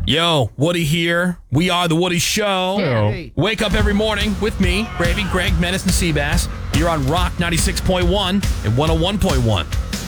Yo, Woody here. We are The Woody Show. Hey. Wake up every morning with me, Gravy, Greg, Menace, and Seabass. You're on Rock 96.1 and 101.1.